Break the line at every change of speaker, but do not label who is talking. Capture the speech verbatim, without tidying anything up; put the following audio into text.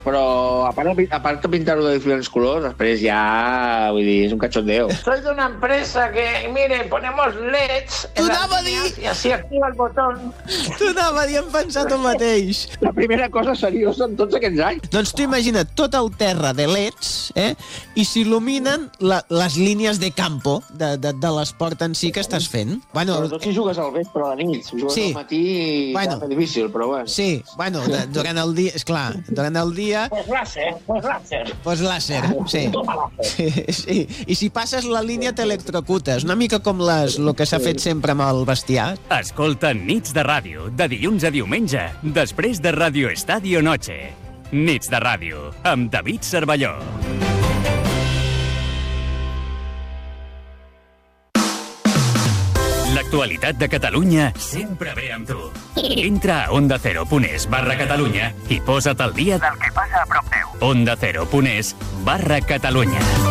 Però a part, de, a part de pintar-ho de diferents colors, després ja, vull dir, és un cachondeo. Soy de una empresa que, mire, ponemos L E Ds
Tu anava a dir...
y así activa el botón.
Tu anava a dir, hem pensat el mateix.
La primera cosa seriosa en tots aquests anys.
Doncs tu imagina't tot el terra de L E Ds, eh? I s'il·luminen la, les línies de campo de, de, de l'esport en si que estàs fent. Bueno,
Sobretot si jugues al vespre a la nit. Si jugues
sí.
al matí
Bueno.
ja és difícil, però bueno.
Sí, bueno, de, durant el dia, esclar, durant el dia...
Pues láser, pues láser.
Pues láser, sí. sí, sí. I si passes la línia t'electrocutes, una mica com les, el que s'ha fet sempre amb el bestiar.
Escolta Nits de Ràdio, de dilluns a diumenge, després de Radio Estadio Noche. Nits de Ràdio, amb David Cervelló. L'actualitat de Catalunya sempre ve amb tu. Entra a onda cero punt es barra Catalunya i posa't al dia del que passa a prop teu. onda cero punt es barra Catalunya.